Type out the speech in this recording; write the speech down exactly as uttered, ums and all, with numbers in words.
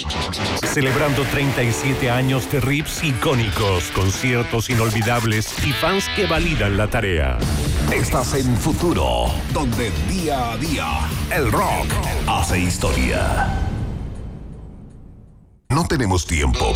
Celebrando treinta y siete años de riffs icónicos, conciertos inolvidables y fans que validan la tarea. Estás en Futuro, donde día a día el rock hace historia. No tenemos tiempo